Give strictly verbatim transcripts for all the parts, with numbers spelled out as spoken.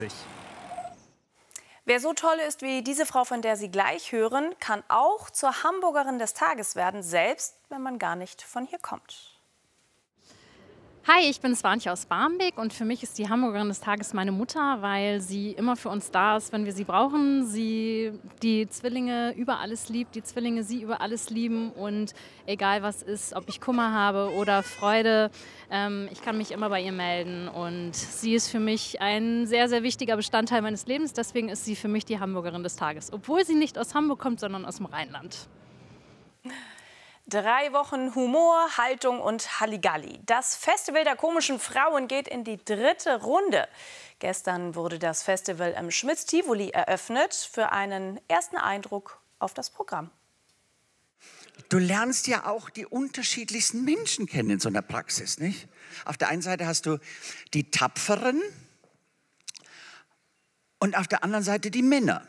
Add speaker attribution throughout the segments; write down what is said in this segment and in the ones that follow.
Speaker 1: Wer so toll ist wie diese Frau, von der Sie gleich hören, kann auch zur Hamburgerin des Tages werden, selbst wenn man gar nicht von hier kommt.
Speaker 2: Hi, ich bin Swantje aus Barmbek und für mich ist die Hamburgerin des Tages meine Mutter, weil sie immer für uns da ist, wenn wir sie brauchen. Sie die Zwillinge über alles liebt, die Zwillinge sie über alles lieben und egal was ist, ob ich Kummer habe oder Freude, ähm, ich kann mich immer bei ihr melden und sie ist für mich ein sehr, sehr wichtiger Bestandteil meines Lebens. Deswegen ist sie für mich die Hamburgerin des Tages, obwohl sie nicht aus Hamburg kommt, sondern aus dem Rheinland.
Speaker 1: Drei Wochen Humor, Haltung und Halligalli. Das Festival der komischen Frauen geht in die dritte Runde. Gestern wurde das Festival im Schmitz-Tivoli eröffnet. Für einen ersten Eindruck auf das Programm.
Speaker 3: Du lernst ja auch die unterschiedlichsten Menschen kennen in so einer Praxis, nicht? Auf der einen Seite hast du die Tapferen und auf der anderen Seite die Männer.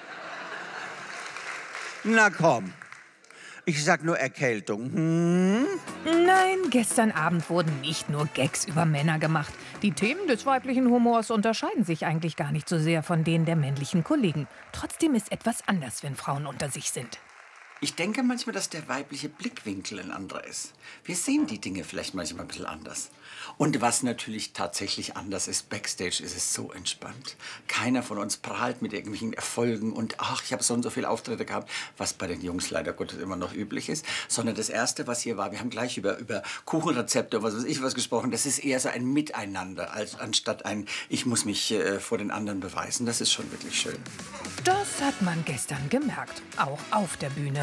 Speaker 3: Na komm. Ich sag nur Erkältung. Hm?
Speaker 4: Nein, gestern Abend wurden nicht nur Gags über Männer gemacht. Die Themen des weiblichen Humors unterscheiden sich eigentlich gar nicht so sehr von denen der männlichen Kollegen. Trotzdem ist etwas anders, wenn Frauen unter sich sind.
Speaker 3: Ich denke manchmal, dass der weibliche Blickwinkel ein anderer ist. Wir sehen die Dinge vielleicht manchmal ein bisschen anders. Und was natürlich tatsächlich anders ist, Backstage ist es so entspannt. Keiner von uns prahlt mit irgendwelchen Erfolgen und ach, ich habe so und so viele Auftritte gehabt, was bei den Jungs leider Gottes immer noch üblich ist. Sondern das Erste, was hier war, wir haben gleich über, über Kuchenrezepte oder was weiß ich was gesprochen, das ist eher so ein Miteinander, als, anstatt ein ich muss mich äh, vor den anderen beweisen. Das ist schon wirklich schön.
Speaker 4: Das hat man gestern gemerkt, auch auf der Bühne.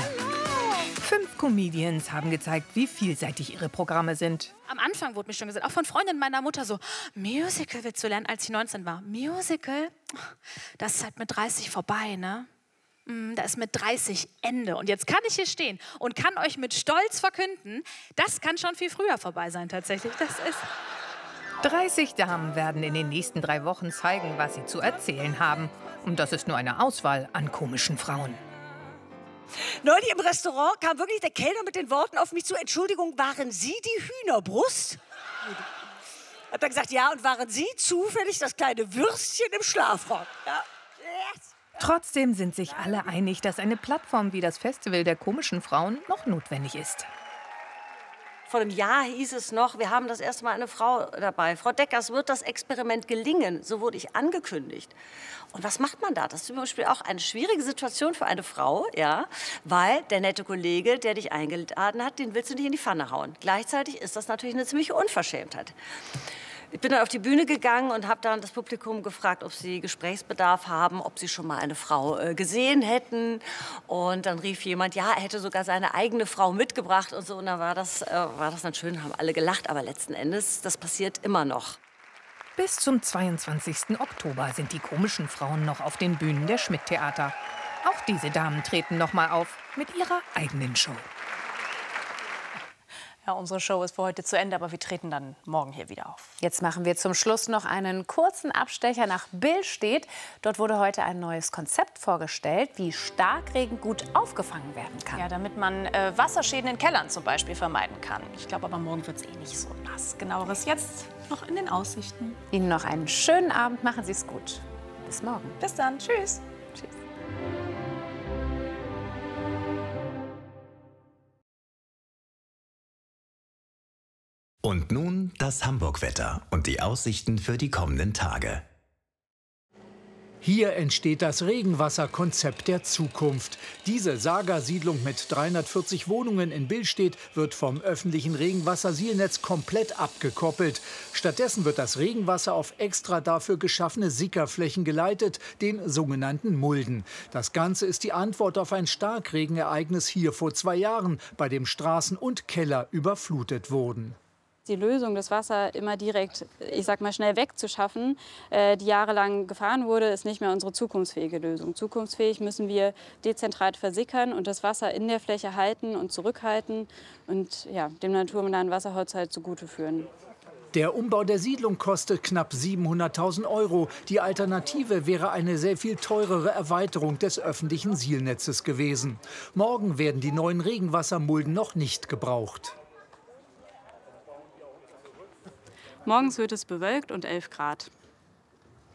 Speaker 4: Fünf Comedians haben gezeigt, wie vielseitig ihre Programme sind.
Speaker 5: Am Anfang wurde mir schon gesagt, auch von Freundinnen meiner Mutter so, Musical willst du lernen, als ich neunzehn war. Musical? Das ist halt mit dreißig vorbei, ne? Da ist mit dreißig Ende. Und jetzt kann ich hier stehen und kann euch mit Stolz verkünden, das kann schon viel früher vorbei sein tatsächlich. Das ist...
Speaker 4: dreißig Damen werden in den nächsten drei Wochen zeigen, was sie zu erzählen haben. Und das ist nur eine Auswahl an komischen Frauen.
Speaker 6: Neulich im Restaurant kam wirklich der Kellner mit den Worten auf mich zu, Entschuldigung, waren Sie die Hühnerbrust? Hat er gesagt, ja, und waren Sie zufällig das kleine Würstchen im Schlafrock? Ja. Yes.
Speaker 4: Trotzdem sind sich alle einig, dass eine Plattform wie das Festival der komischen Frauen noch notwendig ist.
Speaker 6: Vor einem Jahr hieß es noch, wir haben das erste Mal eine Frau dabei. Frau Deckers, wird das Experiment gelingen? So wurde ich angekündigt. Und was macht man da? Das ist zum Beispiel auch eine schwierige Situation für eine Frau, ja, weil der nette Kollege, der dich eingeladen hat, den willst du nicht in die Pfanne hauen. Gleichzeitig ist das natürlich eine ziemliche Unverschämtheit. Ich bin dann auf die Bühne gegangen und habe dann das Publikum gefragt, ob sie Gesprächsbedarf haben, ob sie schon mal eine Frau äh, gesehen hätten. Und dann rief jemand, ja, er hätte sogar seine eigene Frau mitgebracht und so. Und dann war das, äh, war das dann schön, haben alle gelacht. Aber letzten Endes, das passiert immer noch.
Speaker 4: Bis zum zweiundzwanzigsten Oktober sind die komischen Frauen noch auf den Bühnen der Schmidt-Theater. Auch diese Damen treten noch mal auf mit ihrer eigenen Show.
Speaker 1: Ja, unsere Show ist für heute zu Ende, aber wir treten dann morgen hier wieder auf.
Speaker 7: Jetzt machen wir zum Schluss noch einen kurzen Abstecher nach Billstedt. Dort wurde heute ein neues Konzept vorgestellt, wie Starkregen gut aufgefangen werden kann.
Speaker 1: Ja, damit man äh, Wasserschäden in Kellern zum Beispiel vermeiden kann. Ich glaube aber, morgen wird es eh nicht so nass. Genaueres jetzt noch in den Aussichten.
Speaker 7: Ihnen noch einen schönen Abend, machen Sie es gut. Bis morgen.
Speaker 1: Bis dann, tschüss.
Speaker 7: Tschüss.
Speaker 8: Und nun das Hamburg-Wetter und die Aussichten für die kommenden Tage.
Speaker 9: Hier entsteht das Regenwasserkonzept der Zukunft. Diese Saga-Siedlung mit dreihundertvierzig Wohnungen in Billstedt wird vom öffentlichen Regenwassersielnetz komplett abgekoppelt. Stattdessen wird das Regenwasser auf extra dafür geschaffene Sickerflächen geleitet, den sogenannten Mulden. Das Ganze ist die Antwort auf ein Starkregenereignis hier vor zwei Jahren, bei dem Straßen und Keller überflutet wurden.
Speaker 10: Die Lösung, das Wasser immer direkt, ich sag mal, schnell wegzuschaffen, äh, die jahrelang gefahren wurde, ist nicht mehr unsere zukunftsfähige Lösung. Zukunftsfähig müssen wir dezentral versickern und das Wasser in der Fläche halten und zurückhalten und ja, dem naturnahen Wasserhaushalt zugute führen.
Speaker 9: Der Umbau der Siedlung kostet knapp siebenhunderttausend Euro. Die Alternative wäre eine sehr viel teurere Erweiterung des öffentlichen Sielnetzes gewesen. Morgen werden die neuen Regenwassermulden noch nicht gebraucht.
Speaker 10: Morgens wird es bewölkt und elf Grad.